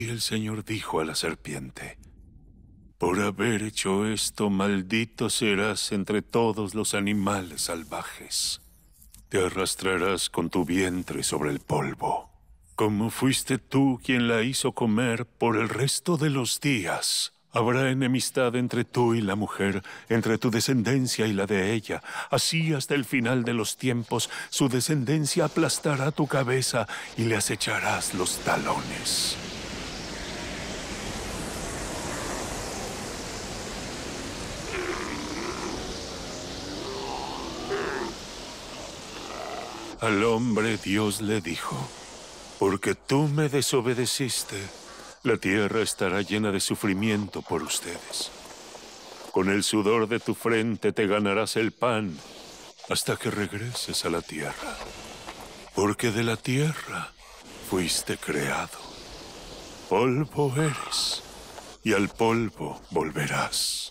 Y el Señor dijo a la serpiente: por haber hecho esto, maldito serás entre todos los animales salvajes. Te arrastrarás con tu vientre sobre el polvo. Como fuiste tú quien la hizo comer, por el resto de los días habrá enemistad entre tú y la mujer, entre tu descendencia y la de ella. Así hasta el final de los tiempos, su descendencia aplastará tu cabeza y le acecharás los talones. Al hombre Dios le dijo: porque tú me desobedeciste, la tierra estará llena de sufrimiento por ustedes. Con el sudor de tu frente te ganarás el pan hasta que regreses a la tierra. Porque de la tierra fuiste creado. Polvo eres, y al polvo volverás.